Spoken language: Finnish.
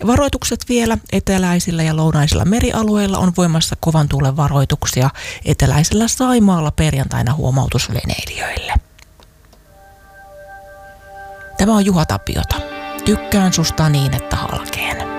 Varoitukset vielä. Eteläisillä ja lounaisilla merialueilla on voimassa kovan tuulen varoituksia. Eteläisellä Saimaalla perjantaina huomautus veneilijöille. Tämä on Juha Tapiota. Tykkään susta niin, että halkeen.